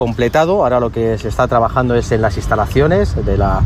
completado. Ahora lo que se está trabajando es en las instalaciones de la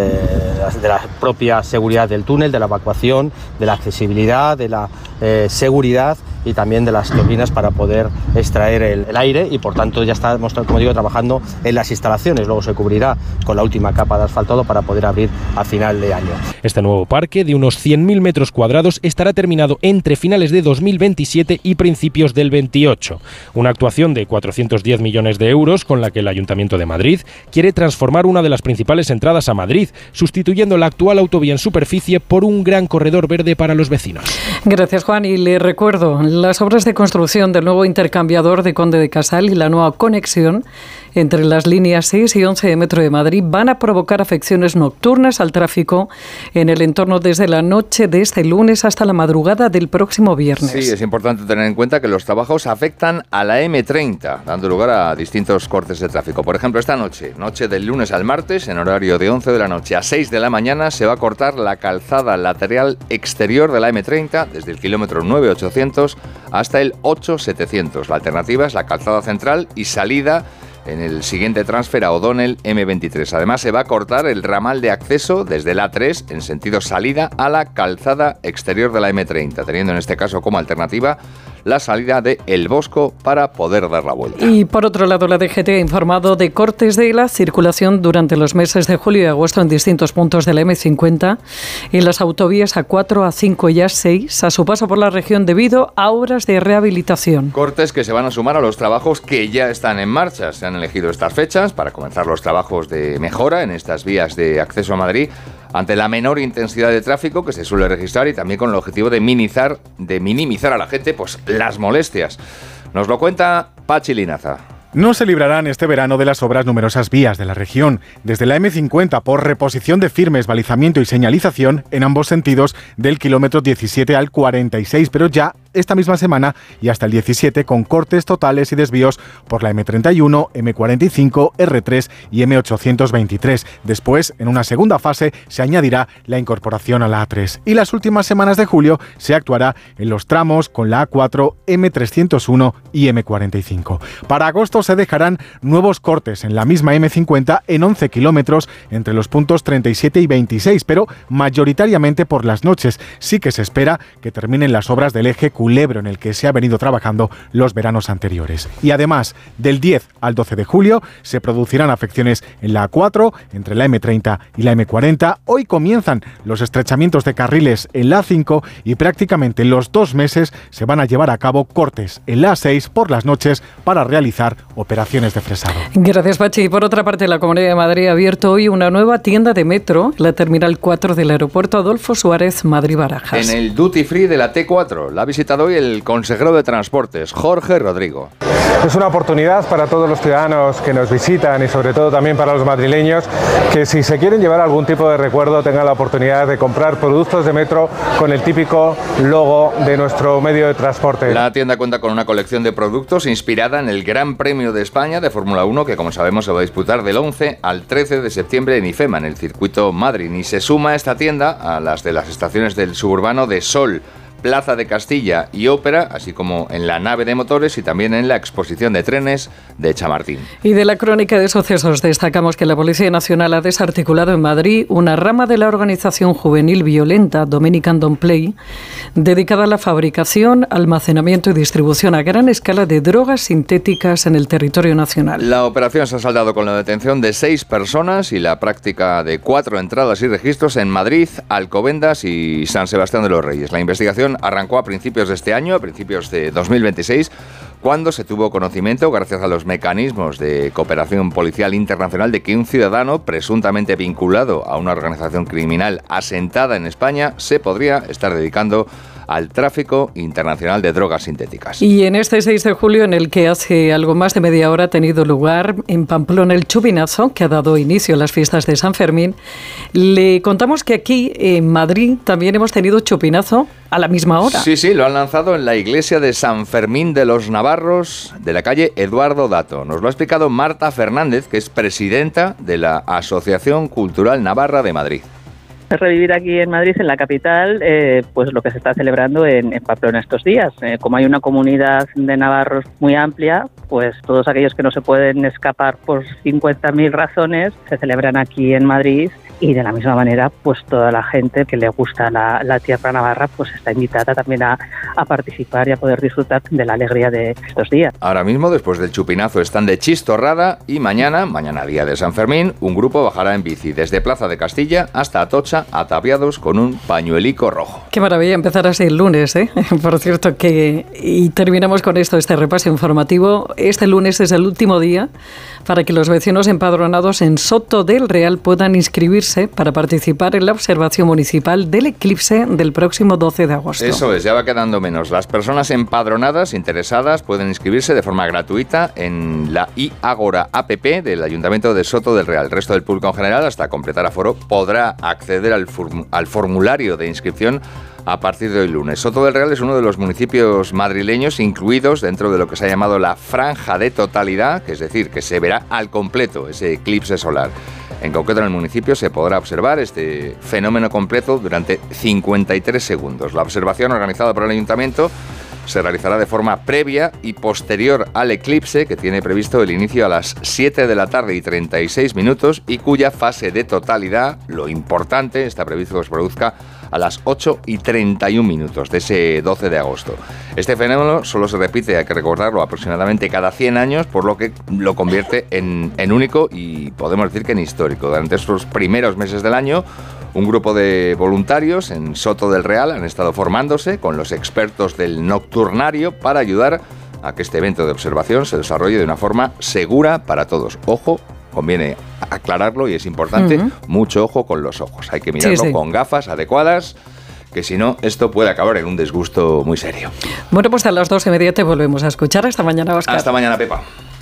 propia seguridad del túnel, de la evacuación, de la accesibilidad, de la seguridad y también de las turbinas para poder extraer el aire, y por tanto ya estamos, como digo, trabajando en las instalaciones. Luego se cubrirá con la última capa de asfaltado para poder abrir a final de año. Este nuevo parque de unos 100.000 metros cuadrados estará terminado entre finales de 2027 y principios del 28. Una actuación de 410 millones de euros con la que el Ayuntamiento de Madrid quiere transformar una de las principales entradas a Madrid, sustituyendo la actual autovía en superficie por un gran corredor verde para los vecinos. Gracias, Juan. Y le recuerdo, las obras de construcción del nuevo intercambiador de Conde de Casal y la nueva conexión entre las líneas 6 y 11 de Metro de Madrid van a provocar afecciones nocturnas al tráfico en el entorno desde la noche de este lunes hasta la madrugada del próximo viernes. Sí, es importante tener en cuenta que los trabajos afectan a la M30, dando lugar a distintos cortes de tráfico. Por ejemplo, esta noche del lunes al martes, en horario de 11 de la noche a 6 de la mañana, se va a cortar la calzada lateral exterior de la M30 desde el kilómetro 9,800 hasta el 8,700. La alternativa es la calzada central y salida en el siguiente transfer a O'Donnell M23. Además, se va a cortar el ramal de acceso desde la A3 en sentido salida a la calzada exterior de la M30, teniendo en este caso como alternativa la salida de El Bosco para poder dar la vuelta. Y por otro lado, la DGT ha informado de cortes de la circulación durante los meses de julio y agosto en distintos puntos de la M50 y las autovías A4, A5 y A6 a su paso por la región debido a obras de rehabilitación. Cortes que se van a sumar a los trabajos que ya están en marcha. Se han elegido estas fechas para comenzar los trabajos de mejora en estas vías de acceso a Madrid ante la menor intensidad de tráfico que se suele registrar y también con el objetivo de minimizar a la gente pues las molestias. Nos lo cuenta Pachi Linaza. No se librarán este verano de las obras numerosas vías de la región, desde la M50 por reposición de firmes, balizamiento y señalización en ambos sentidos del kilómetro 17 al 46, pero ya esta misma semana y hasta el 17 con cortes totales y desvíos por la M31, M45, R3 y M823. Después, en una segunda fase, se añadirá la incorporación a la A3. Y las últimas semanas de julio se actuará en los tramos con la A4, M301 y M45. Para agosto se dejarán nuevos cortes en la misma M50 en 11 kilómetros entre los puntos 37 y 26, pero mayoritariamente por las noches. Sí que se espera que terminen las obras del eje Culebro en el que se ha venido trabajando los veranos anteriores. Y además, del 10 al 12 de julio se producirán afecciones en la A4, entre la M30 y la M40. Hoy comienzan los estrechamientos de carriles en la A5 y prácticamente los 2 meses se van a llevar a cabo cortes en la A6 por las noches para realizar operaciones de fresado. Gracias, Pachi. Por otra parte, la Comunidad de Madrid ha abierto hoy una nueva tienda de metro, la Terminal 4 del Aeropuerto Adolfo Suárez, Madrid-Barajas. En el Duty Free de la T4 la ha visitado hoy el consejero de Transportes, Jorge Rodrigo. Es una oportunidad para todos los ciudadanos que nos visitan y sobre todo también para los madrileños que si se quieren llevar algún tipo de recuerdo tengan la oportunidad de comprar productos de metro con el típico logo de nuestro medio de transporte. La tienda cuenta con una colección de productos inspirada en el Gran Premio de España de Fórmula 1 que, como sabemos, se va a disputar del 11 al 13 de septiembre en IFEMA, en el circuito Madrid. Y se suma esta tienda a las de las estaciones del suburbano de Sol, Plaza de Castilla y Ópera, así como en la nave de motores y también en la exposición de trenes de Chamartín. Y de la crónica de sucesos destacamos que la Policía Nacional ha desarticulado en Madrid una rama de la organización juvenil violenta Dominican Don't Play, dedicada a la fabricación, almacenamiento y distribución a gran escala de drogas sintéticas en el territorio nacional. La operación se ha saldado con la detención de 6 personas y la práctica de 4 entradas y registros en Madrid, Alcobendas y San Sebastián de los Reyes. La investigación arrancó a principios de este año, a principios de 2026, cuando se tuvo conocimiento, gracias a los mecanismos de cooperación policial internacional, de que un ciudadano presuntamente vinculado a una organización criminal asentada en España se podría estar dedicando al tráfico internacional de drogas sintéticas. Y en este 6 de julio, en el que hace algo más de media hora ha tenido lugar en Pamplona el chupinazo, que ha dado inicio a las fiestas de San Fermín, le contamos que aquí en Madrid también hemos tenido chupinazo a la misma hora. Sí, lo han lanzado en la iglesia de San Fermín de los Navarros, de la calle Eduardo Dato. Nos lo ha explicado Marta Fernández, que es presidenta de la Asociación Cultural Navarra de Madrid. revivir aquí en Madrid, en la capital, pues lo que se está celebrando en Pamplona estos días. Como hay una comunidad de navarros muy amplia, pues todos aquellos que no se pueden escapar por 50.000 razones se celebran aquí en Madrid. Y de la misma manera, pues toda la gente que le gusta la tierra navarra, pues está invitada también a participar y a poder disfrutar de la alegría de estos días. Ahora mismo, después del chupinazo, están de Chistorrada y mañana día de San Fermín, un grupo bajará en bici desde Plaza de Castilla hasta Atocha, ataviados con un pañuelico rojo. Qué maravilla empezar así el lunes, ¿eh? Por cierto, y terminamos con este repaso informativo. Este lunes es el último día para que los vecinos empadronados en Soto del Real puedan inscribirse para participar en la observación municipal del eclipse del próximo 12 de agosto. Eso es, ya va quedando menos. Las personas empadronadas, interesadas, pueden inscribirse de forma gratuita en la iAgora app del Ayuntamiento de Soto del Real. El resto del público en general, hasta completar aforo, podrá acceder al formulario de inscripción a partir de hoy lunes. Soto del Real es uno de los municipios madrileños incluidos dentro de lo que se ha llamado la franja de totalidad, que es decir, que se verá al completo ese eclipse solar. En concreto, en el municipio se podrá observar este fenómeno completo durante 53 segundos. La observación organizada por el Ayuntamiento se realizará de forma previa y posterior al eclipse, que tiene previsto el inicio a las 7 de la tarde y 36 minutos y cuya fase de totalidad, lo importante, está previsto que se produzca a las 8 y 31 minutos de ese 12 de agosto. Este fenómeno solo se repite, hay que recordarlo, aproximadamente cada 100 años, por lo que lo convierte en único y podemos decir que en histórico. Durante estos primeros meses del año, un grupo de voluntarios en Soto del Real han estado formándose con los expertos del nocturnario para ayudar a que este evento de observación se desarrolle de una forma segura para todos. Ojo, conviene aclararlo y es importante, mucho ojo con los ojos. Hay que mirarlo con gafas adecuadas, que si no, esto puede acabar en un disgusto muy serio. Bueno, pues a las 2:30 te volvemos a escuchar. Hasta mañana, Óscar. Hasta mañana, Pepa.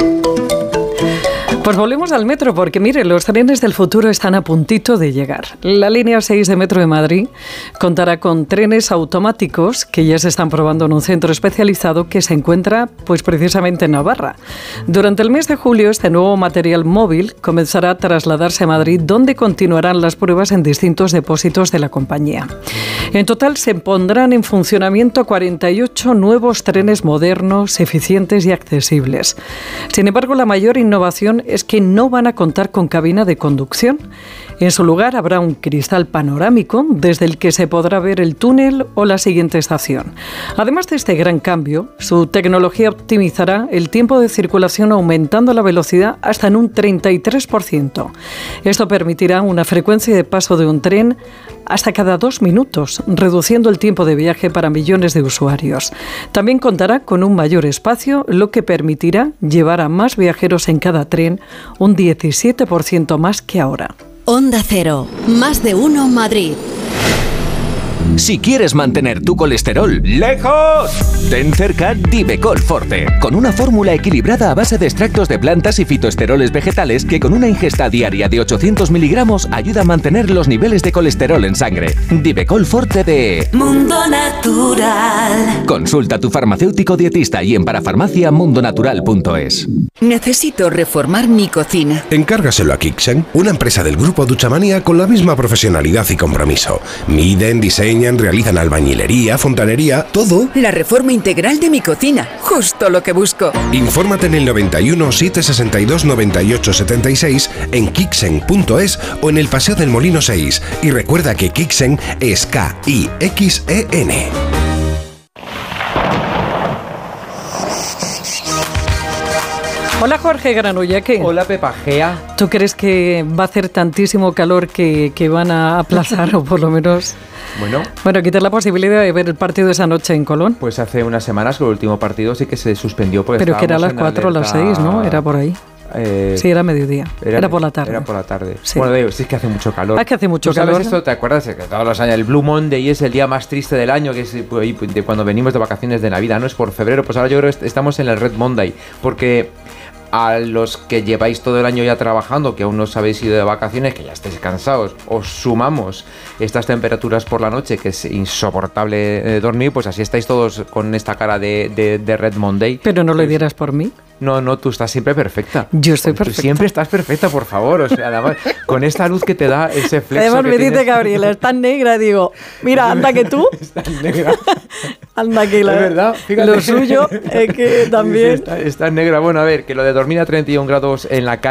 Pues volvemos al metro, porque mire, los trenes del futuro están a puntito de llegar. La línea 6 de Metro de Madrid contará con trenes automáticos que ya se están probando en un centro especializado que se encuentra pues precisamente en Navarra. Durante el mes de julio, este nuevo material móvil comenzará a trasladarse a Madrid, donde continuarán las pruebas en distintos depósitos de la compañía. En total se pondrán en funcionamiento 48 nuevos trenes modernos, eficientes y accesibles. Sin embargo, la mayor innovación es que no van a contar con cabina de conducción. En su lugar habrá un cristal panorámico desde el que se podrá ver el túnel o la siguiente estación. Además de este gran cambio, su tecnología optimizará el tiempo de circulación aumentando la velocidad hasta en un 33%. Esto permitirá una frecuencia de paso de un tren hasta cada 2 minutos, reduciendo el tiempo de viaje para millones de usuarios. También contará con un mayor espacio, lo que permitirá llevar a más viajeros en cada tren, un 17% más que ahora. Onda Cero, más de uno Madrid. Si quieres mantener tu colesterol lejos, ten cerca Divecol Forte, con una fórmula equilibrada a base de extractos de plantas y fitoesteroles vegetales que con una ingesta diaria de 800 miligramos ayuda a mantener los niveles de colesterol en sangre. Divecol Forte de Mundo Natural. Consulta a tu farmacéutico dietista y en parafarmaciamundonatural.es. Necesito reformar mi cocina. Encárgaselo a Kixen, una empresa del grupo Duchamanía con la misma profesionalidad y compromiso. Miden, diseñan, realizan albañilería, fontanería, todo. La reforma integral de mi cocina, justo lo que busco. Infórmate en el 91 762 98 76 en kixen.es o en el Paseo del Molino 6. Y recuerda que Kixen es K-I-X-E-N. Hola Jorge Granullaque. Hola Pepa Gea. ¿Tú crees que va a hacer tantísimo calor que van a aplazar o por lo menos... Bueno, quitar la posibilidad de ver el partido esa noche en Colón? Pues hace unas semanas el último partido sí que se suspendió. Pero que era a las 4 o las 6, ¿no? Era por ahí. Sí, era mediodía. Era por la tarde. Era por la tarde. Sí. Bueno, sí es que hace mucho calor. Es que hace mucho calor. ¿Sabes esto? ¿Te acuerdas? Que todos los años el Blue Monday es el día más triste del año, que es de cuando venimos de vacaciones de Navidad, ¿no? Es por febrero. Pues ahora yo creo que estamos en el Red Monday. Porque a los que lleváis todo el año ya trabajando, que aún no os habéis ido de vacaciones, que ya estáis cansados, os sumamos estas temperaturas por la noche, que es insoportable dormir, pues así estáis todos con esta cara de Red Monday. ¿Pero no lo dieras por mí? No, tú estás siempre perfecta. Yo estoy perfecta. Tú siempre estás perfecta, por favor. O sea, además, con esta luz que te da ese flexo. Además, que me dice tienes... Gabriela, estás negra. Digo, mira, anda que tú. Estás negra. Anda que Es verdad, fíjate. Lo suyo es que también. Estás negra. Bueno, a ver, que lo de dormir a 31 grados en la calle.